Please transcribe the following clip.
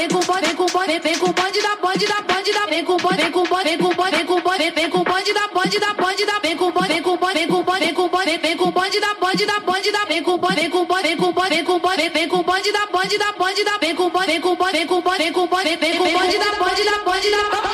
vem com bonde, vem com bonde, vem com bonde da bonde da bonde da, vem com bonde, vem com bonde, vem com bonde, vem com bonde, vem com bonde da bonde da bonde da, vem com bonde, vem com bonde, vem com bonde, vem com bonde, vem com bonde da bonde da bonde da, vem com bonde, vem com bonde, vem com bonde, vem com bonde, vem com bonde da bonde da bonde da, vem com bonde, vem com bonde, vem com bonde, vem com bonde, vem com bonde da bonde da bonde da.